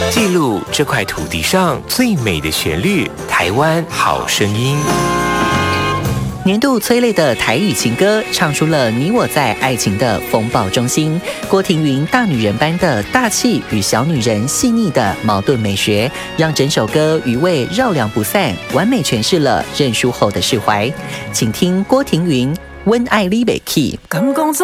记录这块土地上最美的旋律，台湾好声音。 年度催泪的台语情歌，唱出了你我在爱情的风暴中心。郭婷云大女人般的大气与小女人细腻的矛盾美学，让整首歌余味绕梁不散，完美诠释了认输后的释怀。请听郭婷云《温爱你袂起》。